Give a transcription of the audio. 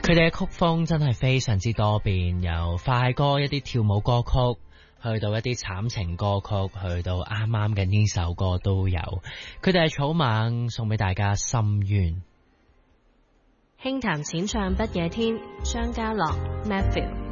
佢哋嘅曲風真係非常之多變，由快歌一啲跳舞歌曲，去到一啲慘情歌曲，去到啱啱嘅呢首歌都有。佢哋係草蜢，送俾大家心願。 輕談淺唱不夜天，張家朗 Matthew。